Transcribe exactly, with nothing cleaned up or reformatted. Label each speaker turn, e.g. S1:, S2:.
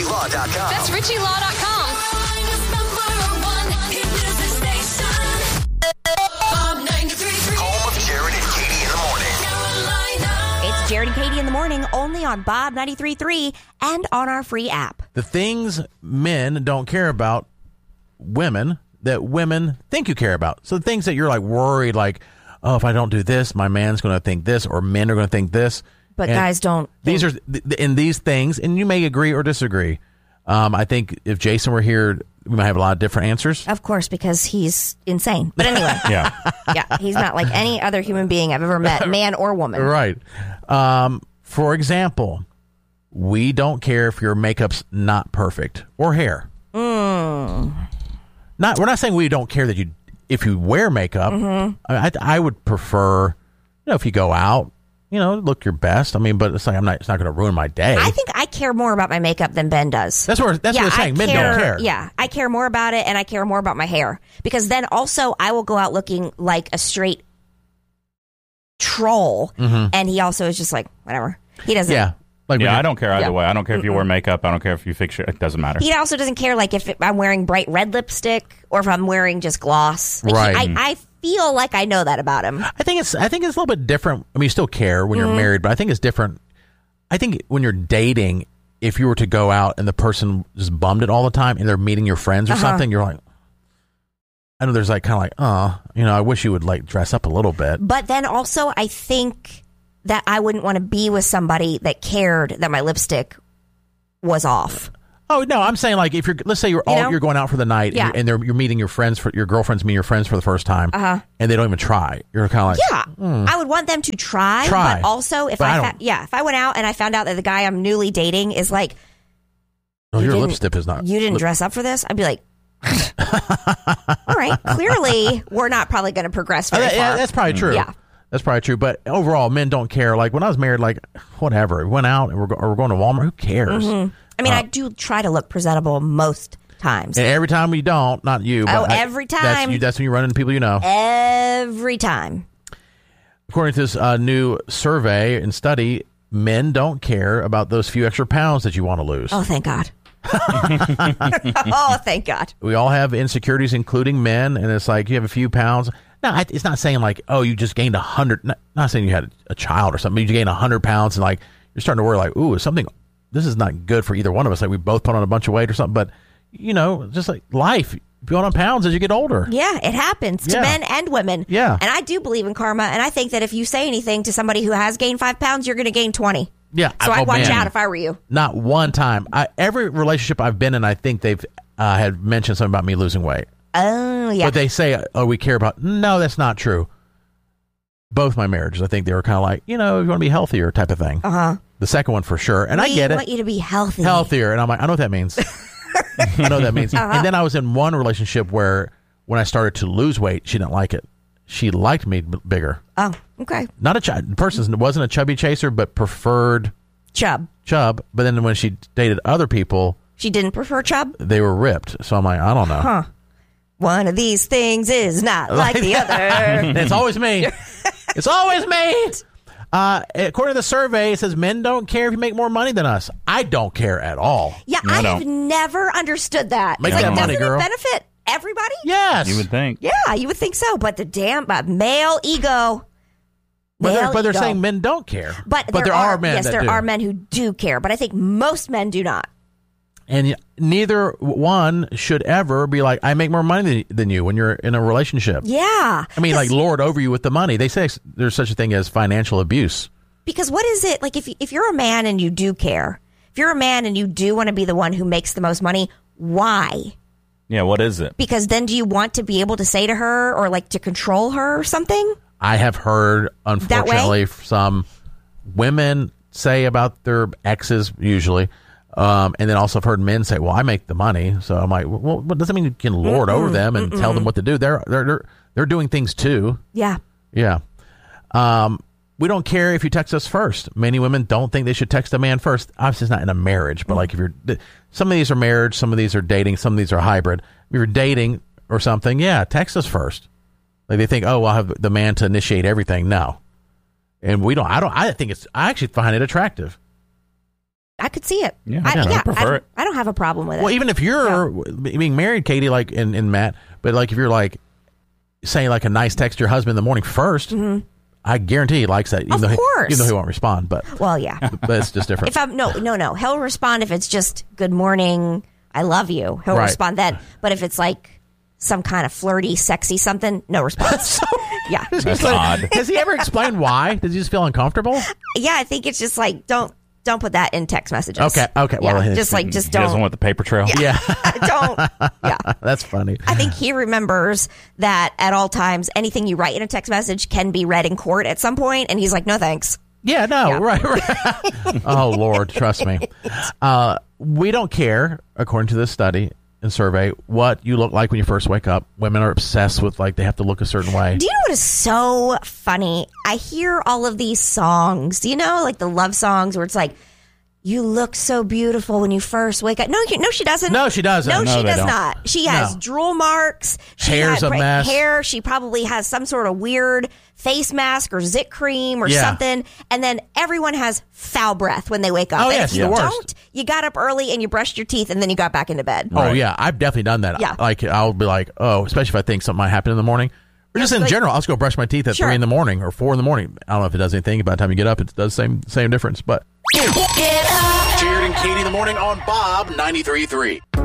S1: Ritchie Law dot com.
S2: That's Ritchie Law dot com.
S1: Home of Jared and Katie in the morning.
S3: It's Jared and Katie in the morning, only on Bob ninety-three point three and on our free app.
S4: The things men don't care about women that women think you care about. So the things that you're like worried, like, oh, if I don't do this, my man's going to think this, or men are going to think this.
S3: But
S4: And
S3: guys don't.
S4: These are th- in these things, and you may agree or disagree. Um, I think if Jason were here, we might have a lot of different answers.
S3: Of course, because he's insane. But anyway.
S5: Yeah.
S3: Yeah, he's not like any other human being I've ever met, man or woman.
S4: Right. Um, for example, we don't care if your makeup's not perfect or hair.
S3: Mm.
S4: Not. We're not saying we don't care that you if you wear makeup.
S3: Mm-hmm.
S4: I, I would prefer, you know, if you go out, you know, look your best. I mean, but it's like I'm not. It's not going to ruin my day.
S3: I think I care more about my makeup than Ben does.
S4: That's what. That's
S3: yeah,
S4: what we're saying.
S3: I
S4: Men
S3: care,
S4: don't care.
S3: Yeah, I care more about it, and I care more about my hair because then also I will go out looking like a straight troll,
S4: Mm-hmm.
S3: and he also is just like whatever. He doesn't.
S4: Yeah. Like
S5: Yeah,
S4: when
S5: I
S4: you-
S5: don't care either
S3: Yeah.
S5: way. I don't care if you wear makeup. I don't care if you fix your... It doesn't matter.
S3: He also doesn't care like if I'm wearing bright red lipstick or if I'm wearing just gloss. Like,
S4: Right.
S3: he- I, I feel like I know that about him.
S4: I think it's. I think it's a little bit different. I mean, you still care when
S3: Mm-hmm.
S4: you're married, but I think it's different. I think when you're dating, if you were to go out and the person just bummed it all the time, and they're meeting your friends or
S3: Uh-huh.
S4: something, you're like, I know there's like kind of like, oh, you know, I wish you would like dress up a little bit.
S3: But then also, I think that I wouldn't want to be with somebody that cared that my lipstick was off.
S4: Oh no, I'm saying like if you're, let's say you're all
S3: know?
S4: you're going out for the night,
S3: Yeah.
S4: and, you're, and they're, you're meeting your friends for your girlfriend's meeting your friends for the first time,
S3: Uh-huh.
S4: and they don't even try. You're kind of like,
S3: Yeah, I would want them to try,
S4: Try.
S3: but also if
S4: But I
S3: I,
S4: don't-
S3: fa- yeah, if I went out and I found out that the guy I'm newly dating is like,
S4: oh,
S3: You
S4: your
S3: didn't-
S4: lipstick is not.
S3: you didn't
S4: lip-
S3: dress up for this, I'd be like, all right, clearly we're not probably going to progress
S4: Oh,
S3: very
S4: that- yeah,
S3: far.
S4: that's probably true.
S3: Yeah.
S4: That's probably true. But overall, men don't care. Like when I was married, like whatever. We went out and we're, go- or we're going to Walmart. Who cares?
S3: I mean, I do try to look presentable most times.
S4: And every time we don't, not you. But
S3: Oh,
S4: I-
S3: every
S4: That's,
S3: time.
S4: you, that's when you run into people you know.
S3: Every time.
S4: According to this uh, new survey and study, men don't care about those few extra pounds that you want to lose.
S3: Oh, thank God. Oh, thank God.
S4: We all have insecurities, including men, and it's like you have a few pounds. No, I- it's not saying like, oh, you just gained a hundred. Not, not saying you had a child or something. But you gained a hundred pounds, and like you're starting to worry, like, ooh, is something. This is not good for either one of us. Like we both put on a bunch of weight or something. But you know, just like life, you put on pounds as you get older.
S3: Yeah, it happens to
S4: Yeah.
S3: men and women.
S4: Yeah.
S3: And I do believe in karma, and I think that if you say anything to somebody who has gained five pounds, you're going to gain twenty.
S4: Yeah.
S3: So
S4: I-
S3: I'd
S4: oh,
S3: watch
S4: man.
S3: out if I were you.
S4: Not one time. I, every relationship I've been in, I think they've uh, had mentioned something about me losing weight.
S3: Oh, yeah.
S4: But they say, oh, we care about. No, that's not true. Both my marriages, I think they were kind of like, you know, you want to be healthier type of thing.
S3: Uh-huh.
S4: The second one for sure. And
S3: we
S4: I get it.
S3: want you to be healthy.
S4: Healthier. And I'm like, I know what that means. I know what that means.
S3: Uh-huh.
S4: And then I was in one relationship where when I started to lose weight, she didn't like it. She liked me b- bigger.
S3: Oh, okay.
S4: Not a ch- the person wasn't a chubby chaser, but preferred
S3: Chub.
S4: chub. But then when she dated other people,
S3: She didn't prefer chub?
S4: they were ripped. So I'm like, I don't know.
S3: Huh. One of these things is not like the other.
S4: It's always me. It's always me. Uh, according to the survey, it says men don't care if you make more money than us. I don't care at all.
S3: Yeah,
S5: No, I
S3: I have
S5: don't.
S3: never understood that.
S4: Make
S3: It's
S4: that
S3: like,
S4: money,
S3: doesn't
S4: girl.
S3: it benefit everybody?
S4: Yes.
S5: You would think.
S3: Yeah, you would think so. But the damn but male ego.
S4: But they're,
S3: Male
S4: but they're
S3: ego.
S4: saying men don't care.
S3: But,
S4: there, are, men
S3: yes,
S4: that
S3: there
S4: do.
S3: are men who do care, but I think most men do not.
S4: And neither one should ever be like, I make more money than, than you when you're in a relationship.
S3: Yeah.
S4: I mean, like,
S3: 'Cause-
S4: lord over you with the money. They say there's such a thing as financial abuse.
S3: because what is it like if if you're a man and you do care, if you're a man and you do want to be the one who makes the most money, why?
S5: Yeah, what is it?
S3: Because then do you want to be able to say to her or like to control her or something?
S4: I have heard,
S3: That
S4: unfortunately, some women say about their exes usually. Um, and then also I've heard men say, well, I make the money. So I'm like, well, what does that mean you can lord over them and tell them what to do? They're, they're, they're, they're doing things too.
S3: Yeah.
S4: Yeah. Um, we don't care if you text us first. Many women don't think they should text a man first. Obviously, it's not in a marriage, but like if you're, some of these are marriage, some of these are dating, some of these are hybrid. If you're dating or something, yeah, text us first. Like they think, oh, well, I'll have the man to initiate everything. No. And we don't, I don't, I think it's, I actually find it attractive.
S3: I could see it.
S5: Yeah,
S3: I,
S5: yeah, I
S3: yeah,
S5: prefer
S3: I, don't-
S5: it.
S3: I don't have a problem with it.
S4: Well, even if you're being married, Katie, like and, and Matt, but like if you're like saying like a nice text to your husband in the morning first,
S3: Mm-hmm.
S4: I guarantee he likes that. Even
S3: Of
S4: though he,
S3: course.
S4: even though he won't respond, but
S3: Well, yeah.
S4: but it's just different.
S3: If I'm no, no, no, he'll respond if it's just good morning, I love you. He'll
S4: Right.
S3: respond then. But if it's like some kind of flirty, sexy something, no response. yeah,
S5: That's odd.
S4: Has he ever explained why? Does he just feel uncomfortable?
S3: yeah. I think it's just like don't don't put that in text messages.
S4: Okay, okay, well,
S3: yeah,
S4: his-
S3: just like just
S5: He doesn't
S3: don't
S5: want the paper trail.
S4: Yeah,
S3: don't. Yeah,
S4: that's funny.
S3: I think he remembers that at all times, anything you write in a text message can be read in court at some point, and he's like, no thanks.
S4: Yeah, no,
S3: Yeah.
S4: right, right. Oh, Lord, trust me. Uh, we don't care, according to this study and survey, what you look like when you first wake up. Women are obsessed with, like, they have to look a certain way.
S3: Do you know what is so funny? I hear all of these songs, do you know, like the love songs where it's like, you look so beautiful when you first wake up. No, you, no, she doesn't.
S4: No, she doesn't.
S3: No,
S5: No,
S3: she
S5: they
S3: does
S5: don't.
S3: not. She has
S4: No.
S3: drool marks. She
S4: Hair's
S3: had
S4: a
S3: bra-
S4: mess.
S3: Hair. She probably has some sort of weird face mask or zit cream or
S4: Yeah.
S3: something. And then everyone has foul breath when they wake up.
S4: Oh,
S3: And
S4: yeah,
S3: if
S4: it's
S3: you
S4: the worst.
S3: don't, you got up early and you brushed your teeth and then you got back into bed.
S4: Oh,
S5: Right.
S4: yeah, I've definitely done that.
S3: Yeah.
S4: Like, I'll be like, oh, especially if I think something might happen in the morning. Or just in
S3: like-
S4: general, I'll just go brush my teeth at
S3: Sure.
S4: three in the morning or four in the morning. I don't know if it does anything. By the time you get up, it does the same, same difference. But
S1: Get up.
S2: Jared and Katie in the morning on Bob ninety-three point three.